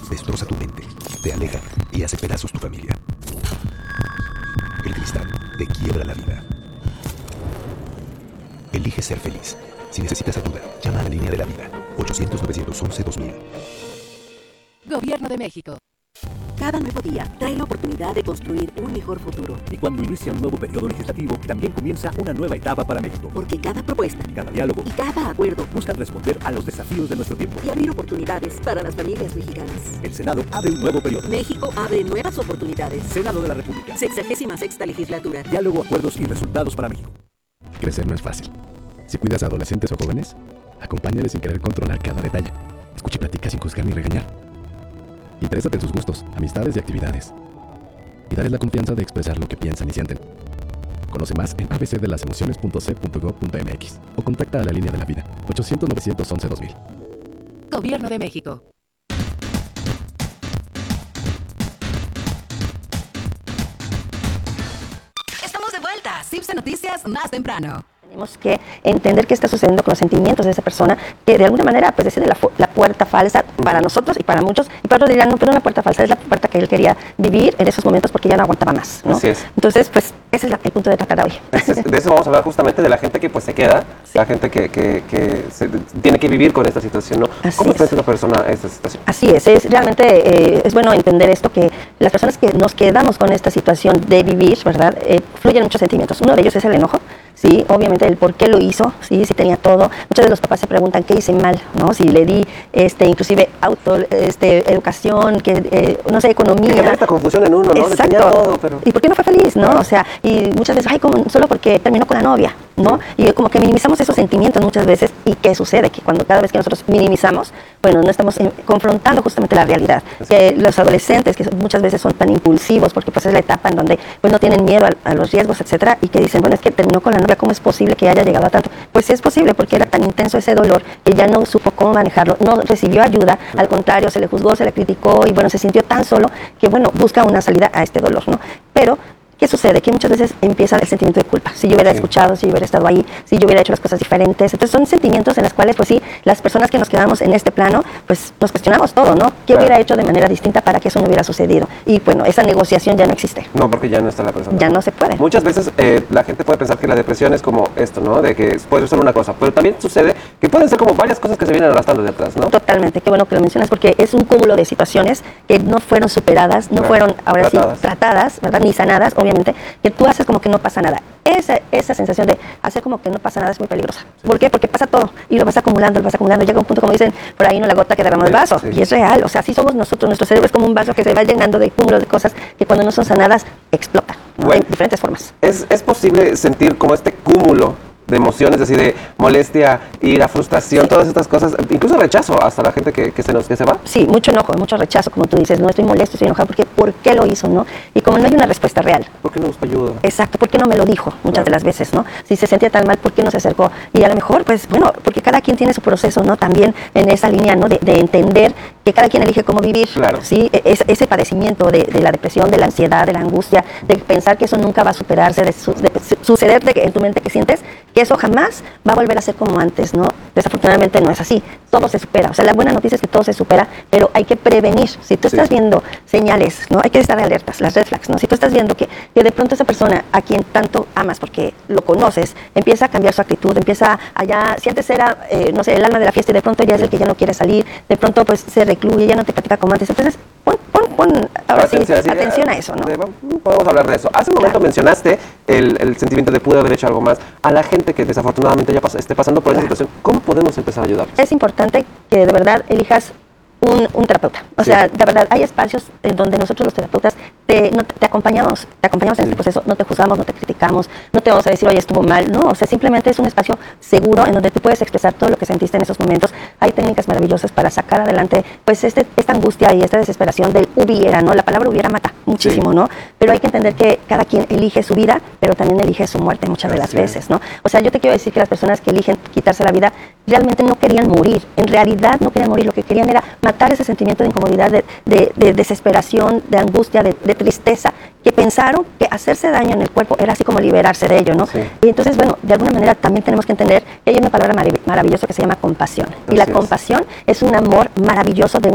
destroza tu mente, te aleja y hace pedazos tu familia. El cristal te quiebra la vida. Elige ser feliz. Si necesitas ayuda, llama a la línea de la vida. 800-911-2000. Gobierno de México. Cada nuevo día trae la oportunidad de construir un mejor futuro. Y cuando inicia un nuevo periodo legislativo, también comienza una nueva etapa para México. Porque cada propuesta, Cada diálogo y cada acuerdo buscan responder a los desafíos de nuestro tiempo. y abrir oportunidades para las familias mexicanas. El Senado abre un nuevo periodo. México abre nuevas oportunidades. Senado de la República. 66ª legislatura. Diálogo, acuerdos y resultados para México. Crecer no es fácil. Si cuidas a adolescentes o jóvenes, acompáñales sin querer controlar cada detalle. Escucha y platica sin juzgar ni regañar. Interésate en sus gustos, amistades y actividades. Y dales la confianza de expresar lo que piensan y sienten. Conoce más en abcdelasemociones.c.gov.mx o contacta a la línea de la vida 800-911-2000. Gobierno de México. Estamos de vuelta. CIPSE Noticias más temprano. Tenemos que entender qué está sucediendo con los sentimientos de esa persona, que de alguna manera pues decide la puerta falsa para nosotros y para muchos, y para otros dirán, no, pero una puerta falsa es la puerta que él quería vivir en esos momentos porque ya no aguantaba más, ¿no? Así es. Entonces, pues ese es el punto de tratar hoy. De eso vamos a hablar justamente, de la gente que pues se queda, la gente que tiene que vivir con esta situación, ¿no? Así ¿Cómo es. enfrenta una persona a esta situación? Así es realmente es bueno entender esto, que las personas que nos quedamos con esta situación de vivir, ¿verdad? Fluyen muchos sentimientos. Uno de ellos es el enojo, ¿sí? Obviamente el por qué lo hizo, ¿sí? Si tenía todo. Muchos de los papás se preguntan qué hice mal, ¿no? Si le di inclusive educación, no sé, economía. Que esta confusión en uno, ¿no? De Exacto. tener todo, pero... ¿Y por qué no fue feliz, no? Claro. O sea, y muchas veces, solo porque terminó con la novia, ¿no? Y como que minimizamos esos sentimientos muchas veces. ¿Y qué sucede? Que cada vez que nosotros minimizamos, bueno, no estamos confrontando justamente la realidad. Que los adolescentes, que muchas veces son tan impulsivos, porque pues es la etapa en donde pues no tienen miedo a los riesgos, etcétera, y que dicen, bueno, es que terminó con la novia, ¿cómo es posible que haya llegado a tanto? Pues sí es posible, porque era tan intenso ese dolor que ya no supo cómo manejarlo, no recibió ayuda, al contrario, se le juzgó, se le criticó, y bueno, se sintió tan solo que, bueno, busca una salida a este dolor, ¿no? Pero ¿qué sucede? Que muchas veces empieza el sentimiento de culpa. Si yo hubiera escuchado, si yo hubiera estado ahí, si yo hubiera hecho las cosas diferentes. Entonces son sentimientos en los cuales, pues sí, las personas que nos quedamos en este plano, pues nos cuestionamos todo, ¿no? ¿Qué hubiera hecho de manera distinta para que eso no hubiera sucedido? Y bueno, esa negociación ya no existe. No, porque ya no está la persona. Ya no se puede. Muchas veces la gente puede pensar que la depresión es como esto, ¿no? De que puede ser una cosa, pero también sucede que pueden ser como varias cosas que se vienen arrastrando de atrás, ¿no? Totalmente, qué bueno que lo mencionas, porque es un cúmulo de situaciones que no fueron superadas, no fueron ahora sí tratadas, ¿verdad? Ni sanadas, obviamente, que tú haces como que no pasa nada. Esa sensación de hacer como que no pasa nada es muy peligrosa. ¿Por qué? Porque pasa todo y lo vas acumulando, llega un punto, como dicen por ahí, no, la gota que derrama el vaso. Sí. Y es real, o sea, así somos nosotros, nuestro cerebro es como un vaso que se va llenando de cúmulo de cosas que cuando no son sanadas explotan, ¿no? Bueno, en diferentes formas. ¿Es posible sentir como este cúmulo de emociones, así de molestia, ira, frustración, todas estas cosas, incluso rechazo hasta la gente que se va? Sí, mucho enojo, mucho rechazo, como tú dices, no estoy molesto, estoy enojado, porque ¿por qué lo hizo, no? Y como no hay una respuesta real. ¿Por qué no buscó ayuda? Exacto, ¿por qué no me lo dijo? Muchas de las veces, ¿no? Si se sentía tan mal, ¿por qué no se acercó? Y a lo mejor, pues, bueno, porque cada quien tiene su proceso, ¿no? También en esa línea, ¿no? De entender que cada quien elige cómo vivir, claro. ¿Sí? Ese padecimiento de la depresión, de la ansiedad, de la angustia, de pensar que eso nunca va a superarse, de suceder en tu mente que sientes que eso jamás va a volver a ser como antes, ¿no? Desafortunadamente no es así. Todo se supera. O sea, la buena noticia es que todo se supera, pero hay que prevenir. Si tú estás viendo señales, ¿no? Hay que estar alertas, las red flags, ¿no? Si tú estás viendo que de pronto esa persona a quien tanto amas porque lo conoces, empieza a cambiar su actitud, empieza allá, si antes era, no sé, el alma de la fiesta y de pronto ya es el que ya no quiere salir, de pronto pues se recluye, ya no te platica como antes. Entonces, pon ahora sí, atención a eso, ¿no? Podemos hablar de eso. Hace un momento mencionaste el sentimiento de pude haber hecho algo más. A la gente que desafortunadamente ya esté pasando por esa situación, ¿cómo podemos empezar a ayudarlos? Es importante que de verdad elijas un terapeuta. O sea, de verdad, hay espacios en donde nosotros los terapeutas te acompañamos en este proceso, no te juzgamos, no te criticamos, no te vamos a decir, oye, estuvo mal, no, o sea, simplemente es un espacio seguro en donde tú puedes expresar todo lo que sentiste en esos momentos. Hay técnicas maravillosas para sacar adelante, pues, esta angustia y esta desesperación del hubiera, ¿no? La palabra hubiera mata muchísimo, ¿no? Pero hay que entender que cada quien elige su vida, pero también elige su muerte muchas de las veces, ¿no? O sea, yo te quiero decir que las personas que eligen quitarse la vida realmente no querían morir, en realidad no querían morir, lo que querían era matar ese sentimiento de incomodidad, de desesperación, de angustia, de tristeza, que pensaron que hacerse daño en el cuerpo era así como liberarse de ello, ¿no? Sí. Y entonces, bueno, de alguna manera también tenemos que entender que hay una palabra maravillosa que se llama compasión. Y la compasión es un amor maravilloso de